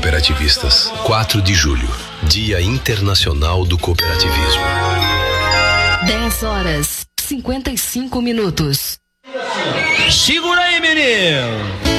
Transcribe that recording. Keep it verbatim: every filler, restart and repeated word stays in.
cooperativistas. quatro de julho, Dia Internacional do Cooperativismo. dez horas, cinquenta e cinco minutos. Segura aí, menino!